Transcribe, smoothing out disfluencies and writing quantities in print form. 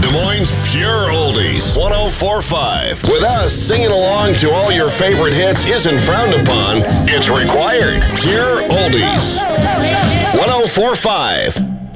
Des Moines' Pure Oldies, 104.5. With us, singing along to all your favorite hits isn't frowned upon, it's required. Pure Oldies, 104.5.